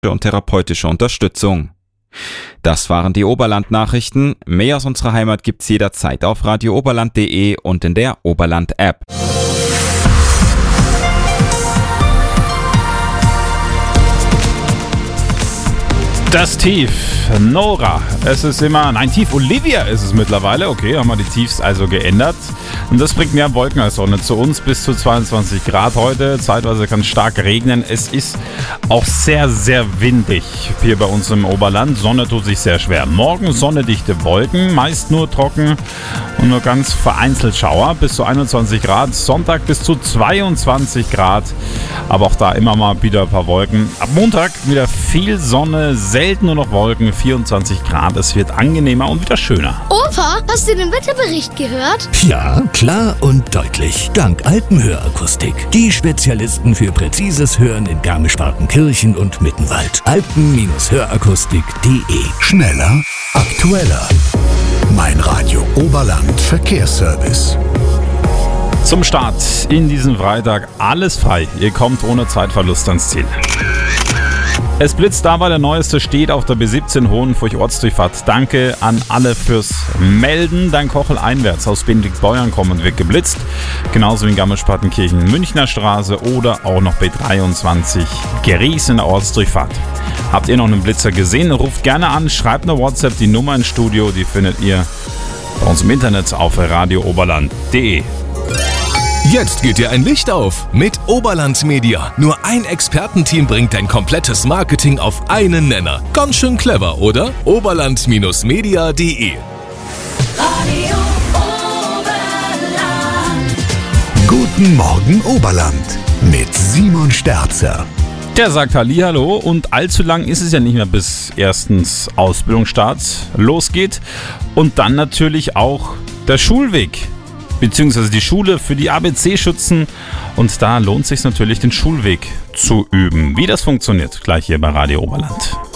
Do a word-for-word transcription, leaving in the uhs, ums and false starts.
und therapeutische Unterstützung. Das waren die Oberland-Nachrichten. Mehr aus unserer Heimat gibt's jederzeit auf radio oberland punkt de und in der Oberland-App. Das Tief, Nora, es ist immer, nein, Tief Olivia ist es mittlerweile, okay, haben wir die Tiefs also geändert und das bringt mehr Wolken als Sonne zu uns, bis zu zweiundzwanzig Grad heute, zeitweise kann es stark regnen, es ist auch sehr, sehr windig hier bei uns im Oberland, Sonne tut sich sehr schwer, morgen sonnedichte Wolken, meist nur trocken und nur ganz vereinzelt Schauer, bis zu einundzwanzig Grad, Sonntag bis zu zweiundzwanzig Grad, aber auch da immer mal wieder ein paar Wolken, ab Montag wieder viel Sonne, sehr selten nur noch Wolken, vierundzwanzig Grad. Es wird angenehmer und wieder schöner. Opa, hast du den Wetterbericht gehört? Ja, klar und deutlich. Dank Alpenhörakustik. Die Spezialisten für präzises Hören in Garmisch-Partenkirchen und Mittenwald. alpen Hörakustik punkt de. Schneller, aktueller. Mein Radio Oberland Verkehrsservice. Zum Start in diesem Freitag alles frei. Ihr kommt ohne Zeitverlust ans Ziel. Es blitzt dabei, der neueste steht auf der B siebzehn Hohenfurch-Ortsdurchfahrt. Danke an alle fürs Melden. Dann Kochel einwärts aus Benediktbeuern kommen wird geblitzt. Genauso wie in Garmisch-Partenkirchen Münchner Straße oder auch noch B dreiundzwanzig Gries in der Ortsdurchfahrt. Habt ihr noch einen Blitzer gesehen? Ruft gerne an, schreibt eine WhatsApp, die Nummer ins Studio, die findet ihr bei uns im Internet auf radio oberland punkt de. Jetzt geht dir ein Licht auf mit Oberland Media. Nur ein Expertenteam bringt dein komplettes Marketing auf einen Nenner. Ganz schön clever, oder? oberland Media punkt de. Radio Oberland. Guten Morgen Oberland mit Simon Sterzer. Der sagt Hallihallo und allzu lang ist es ja nicht mehr, bis erstens Ausbildungsstart losgeht und dann natürlich auch der Schulweg. Beziehungsweise die Schule für die A B C-Schützen. Und da lohnt es sich natürlich, den Schulweg zu üben. Wie das funktioniert, gleich hier bei Radio Oberland.